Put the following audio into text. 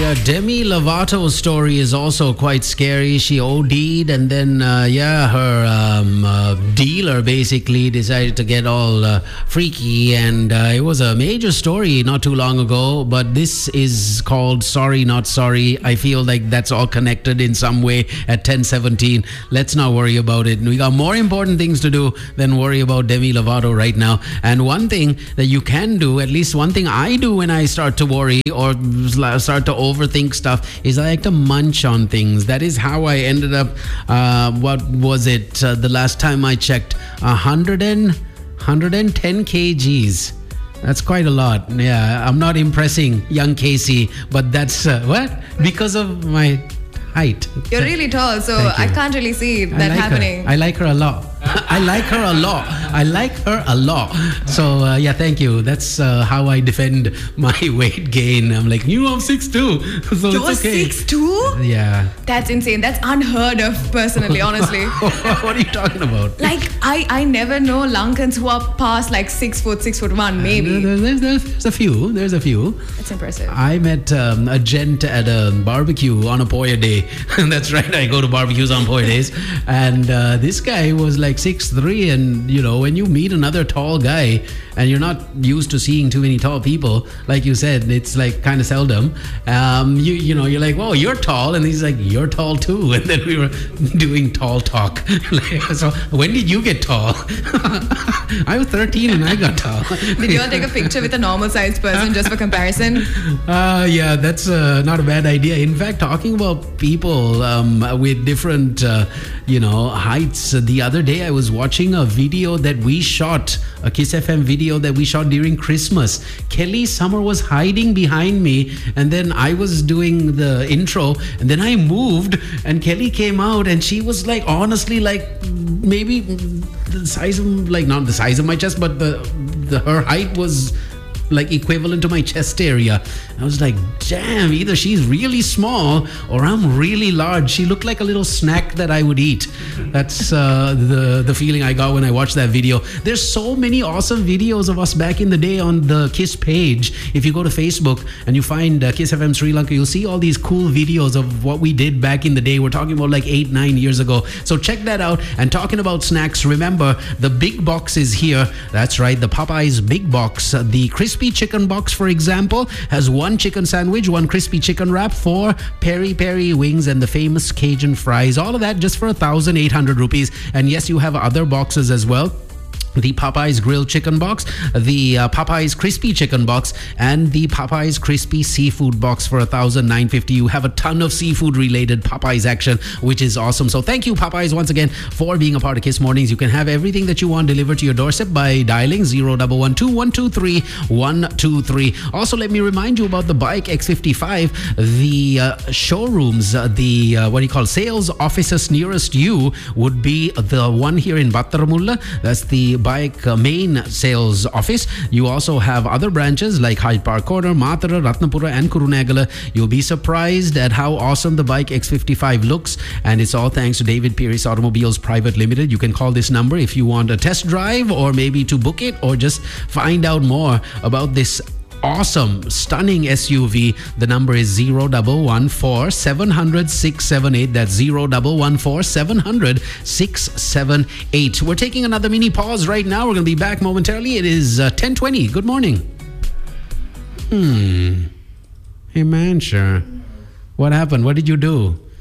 Yeah, Demi Lovato's story is also quite scary. She OD'd and then, her dealer basically decided to get all freaky. And it was a major story not too long ago. But this is called Sorry Not Sorry. I feel like that's all connected in some way at 10:17. Let's not worry about it. We got more important things to do than worry about Demi Lovato right now. And one thing that you can do, at least one thing I do when I start to worry or start to overthink stuff, is I like to munch on things. That is how I ended up, what was it, the last time I checked, 110 kgs. That's quite a lot. Yeah, I'm not impressing young Casey, but that's, because of my height. You're really tall, so I can't really see that happening. I like her a lot. I like her a lot. I like her a lot. So, thank you. That's how I defend my weight gain. I'm like, I'm 6'2". So You're it's okay. 6'2"? Yeah. That's insane. That's unheard of, personally, honestly. What are you talking about? Like, I never know Lankans who are past like 6 foot, 6'1", maybe. There's a few. There's a few. That's impressive. I met a gent at a barbecue on a Poya day. That's right. I go to barbecues on Poya days. And this guy was like 6'3", and when you meet another tall guy and you're not used to seeing too many tall people, like you said, it's like kind of seldom. You're like, whoa, you're tall, and he's like, you're tall too. And then we were doing tall talk. So when did you get tall? I was 13 and I got tall. Did you all take a picture with a normal sized person just for comparison? Yeah, that's not a bad idea. In fact, talking about people with different heights, the other day I was watching a video that we shot, a Kiss FM video that we shot during Christmas. Kelly Summer was hiding behind me, and then I was doing the intro, and then I moved and Kelly came out, and she was like, honestly, like maybe the size of, like, not the size of my chest, but her height was like equivalent to my chest area. I was like, damn, either she's really small or I'm really large. She looked like a little snack that I would eat. That's the feeling I got when I watched that video. There's so many awesome videos of us back in the day on the Kiss page. If you go to Facebook and you find Kiss FM Sri Lanka, you'll see all these cool videos of what we did back in the day. We're talking about like 8-9 years ago. So check that out. And talking about snacks, remember the big box is here. That's right, the Popeyes big box. The crispy chicken box, for example, has one chicken sandwich, one crispy chicken wrap, 4 peri-peri wings, and the famous Cajun fries. All of that just for 1,800 rupees. And yes, you have other boxes as well. The Popeyes grilled chicken box, the Popeyes crispy chicken box, and the Popeyes crispy seafood box for 1,950. You have a ton of seafood related Popeyes action, which is awesome. So thank you, Popeyes, once again for being a part of Kiss Mornings. You can have everything that you want delivered to your doorstep by dialing 0112123 Also, let me remind you about the Bike X55. The showrooms, the sales offices nearest you would be the one here in Battaramulla. That's the Bike main sales office. You also have other branches like Hyde Park Corner, Matara, Ratnapura, and Kurunegala. You'll be surprised at how awesome the Bike X55 looks, and it's all thanks to David Pierce Automobiles Private Limited. You can call this number if you want a test drive, or maybe to book it, or just find out more about this awesome, stunning SUV. The number is 0114 700 678. That's 0114 700 678. We're taking another mini pause right now. We're going to be back momentarily. It is 10:20. Good morning. Hey, man, sure. What happened? What did you do?